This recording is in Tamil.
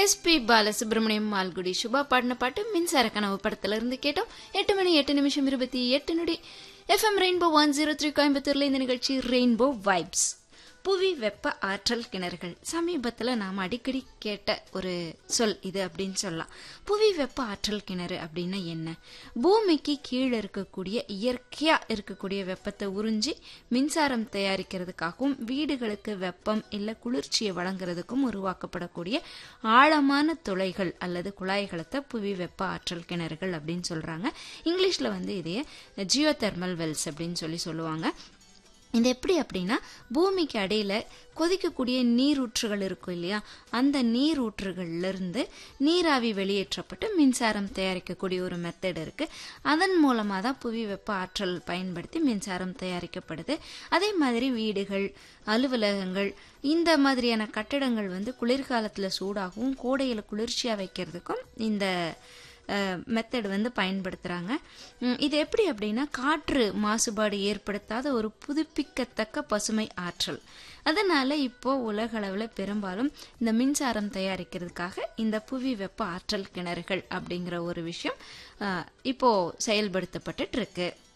எஸ்பி பாலசுப்ரமணியம் மால்குடி சுபா பாடின பாட்டு மின்சார கனவு படத்துல இருந்து கேட்டோம். 8 மணி 8 நிமிஷம் 28 எஃப்எம் ரெயின்போ 103 கோயம்புத்தூர்ல இந்த நிகழ்ச்சி ரெயின்போ வைப்ஸ். புவி வெப்ப ஆற்றல் கிணறுகள் சமீபத்தில் நாம் அடிக்கடி கேட்ட ஒரு சொல் இது அப்படின்னு சொல்லலாம். புவி வெப்ப ஆற்றல் கிணறு அப்படின்னா என்ன? பூமிக்கு கீழே இருக்கக்கூடிய இயற்கையா இருக்கக்கூடிய வெப்பத்தை உறிஞ்சி மின்சாரம் தயாரிக்கிறதுக்காகவும் வீடுகளுக்கு வெப்பம் இல்லை குளிர்ச்சியை வழங்குறதுக்கும் உருவாக்கப்படக்கூடிய ஆழமான துளைகள் அல்லது குழாய்களத்தை புவி வெப்ப ஆற்றல் கிணறுகள் அப்படின்னு சொல்றாங்க. இங்கிலீஷ்ல இதையே ஜியோ தெர்மல் வெல்ஸ் அப்படின்னு சொல்லுவாங்க. இது எப்படி அப்படின்னா, பூமிக்கு அடியில கொதிக்கக்கூடிய நீரூற்றுகள் இருக்கும் இல்லையா, அந்த நீரூற்றுகள்ல இருந்து நீராவி வெளியேற்றப்பட்டு மின்சாரம் தயாரிக்கக்கூடிய ஒரு மெத்தட் இருக்கு. அதன் மூலமா தான் புவி வெப்ப ஆற்றல் பயன்படுத்தி மின்சாரம் தயாரிக்கப்படுது. அதே மாதிரி வீடுகள், அலுவலகங்கள், இந்த மாதிரியான கட்டடங்கள் குளிர்காலத்துல சூடாகவும் கோடையில குளிர்ச்சியா வைக்கிறதுக்கும் இந்த மெத்தட் பயன்படுத்துறாங்க. இது எப்படி அப்படின்னா, காற்று மாசுபாடு ஏற்படுத்தாத ஒரு புதுப்பிக்கத்தக்க பசுமை ஆற்றல். அதனால இப்போ உலக அளவில் பெரும்பாலும் இந்த மின்சாரம் தயாரிக்கிறதுக்காக இந்த புவி வெப்ப ஆற்றல் கிணறுகள் அப்படிங்கிற ஒரு விஷயம் இப்போ செயல்படுத்தப்பட்டு இருக்கு.